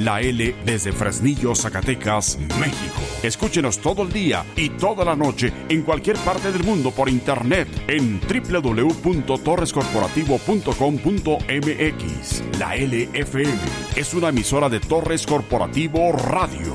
La L desde Fresnillo, Zacatecas, México. Escúchenos todo el día y toda la noche en cualquier parte del mundo por internet en www.torrescorporativo.com.mx. La LFM es una emisora de Torres Corporativo Radio.